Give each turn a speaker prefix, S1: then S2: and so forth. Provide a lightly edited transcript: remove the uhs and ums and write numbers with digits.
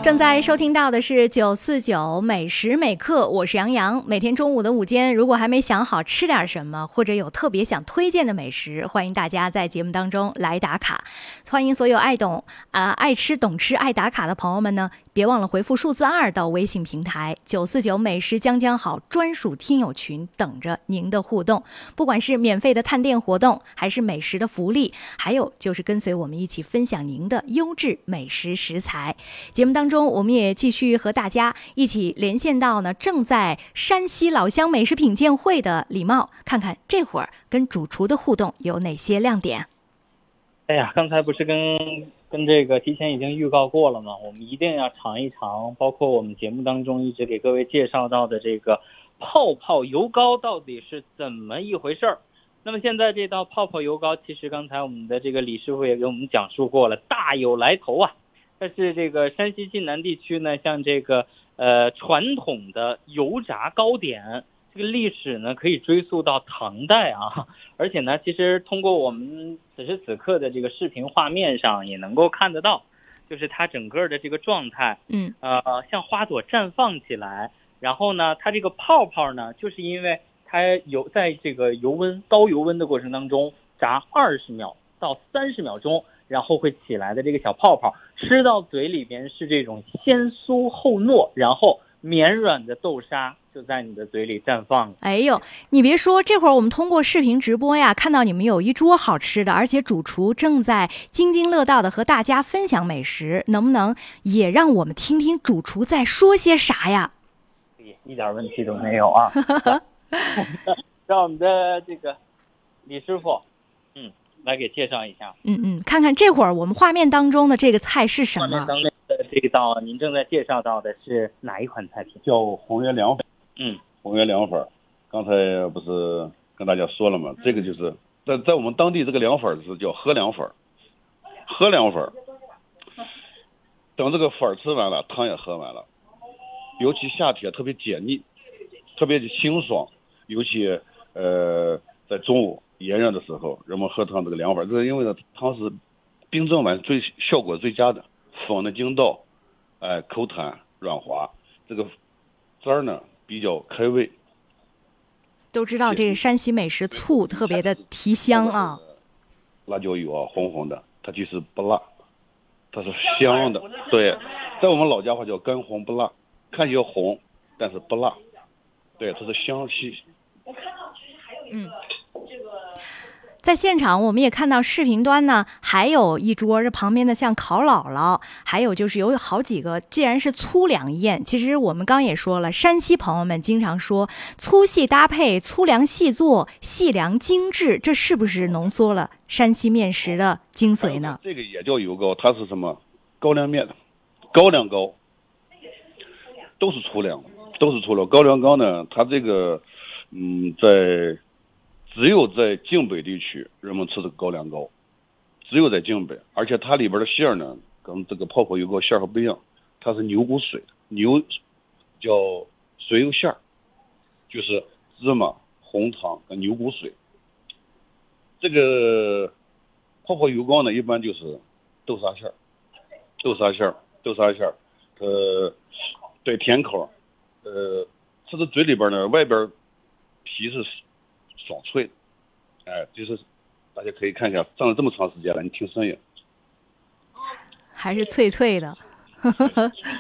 S1: 正在收听到的是949美食美课，我是杨洋。每天中午的午间，如果还没想好吃点什么，或者有特别想推荐的美食，欢迎大家在节目当中来打卡。欢迎所有爱吃懂吃爱打卡的朋友们呢，别忘了回复数字2到微信平台949美食将将好专属听友群，等着您的互动。不管是免费的探店活动，还是美食的福利，还有就是跟随我们一起分享您的优质美食食材。节目当中我们也继续和大家一起连线到呢正在山西老乡美食品鉴会的李茂，看看这会儿跟主厨的互动有哪些亮点。
S2: 哎呀，刚才不是跟这个提前已经预告过了吗？我们一定要尝一尝，包括我们节目当中一直给各位介绍到的这个泡泡油糕到底是怎么一回事儿。那么现在这道泡泡油糕，其实刚才我们的这个李师傅也给我们讲述过了，大有来头啊。但是这个山西晋南地区呢，像这个传统的油炸糕点，这个历史呢可以追溯到唐代啊。而且呢，其实通过我们此时此刻的这个视频画面上也能够看得到，就是它整个的这个状态，像花朵绽放起来。然后呢，它这个泡泡呢，就是因为它在这个高油温的过程当中炸20秒到30秒钟。然后会起来的这个小泡泡，吃到嘴里边是这种先酥后糯，然后绵软的豆沙就在你的嘴里绽放了。
S1: 哎呦，你别说，这会儿我们通过视频直播呀，看到你们有一桌好吃的，而且主厨正在津津乐道的和大家分享美食，能不能也让我们听听主厨在说些啥呀？
S2: 一点问题都没有啊。让我们的这个李师傅来给介绍一下。
S1: 看看这会儿我们画面当中的这个菜是什么？
S2: 画面当中的这道您正在介绍到的是哪一款菜品？
S3: 叫红月凉粉。红月凉粉，刚才不是跟大家说了吗？这个就是在我们当地这个凉粉是叫喝凉粉。喝凉粉，等这个粉吃完了，汤也喝完了，尤其夏天特别解腻，特别清爽，尤其在中午炎热的时候，人们喝汤这个凉粉，这是因为呢汤是冰镇完效果最佳的，粉的筋道，口弹软滑，这个汁儿呢比较开胃。
S1: 都知道这个山西美食醋特别的提香啊。
S3: 辣椒油啊，红红的，它其实不辣，它是香的。对，在我们老家话叫干红不辣，看起来红，但是不辣。对，它是香气。
S1: 在现场我们也看到视频端呢，还有一桌，这旁边的像烤姥姥，还有就是有好几个，既然是粗粮宴，其实我们刚也说了，山西朋友们经常说粗细搭配，粗粮细做，细粮精致，这是不是浓缩了山西面食的精髓呢？
S3: 这个也叫油糕，它是什么？高粱面的，高粱糕，都是粗粮。高粱糕呢，它这个只有在晋北地区人们吃的高粱糕，只有在晋北，而且它里边的馅儿呢，跟这个泡泡油糕馅儿还不一样，它是牛骨水，叫水油馅儿，就是芝麻、红糖跟牛骨水。这个泡泡油糕呢，一般就是豆沙馅儿，对，甜口，吃到嘴里边呢，外边皮是爽脆的，就是大家可以看一下，站了这么长时间了，你听声音，
S1: 还是脆脆的。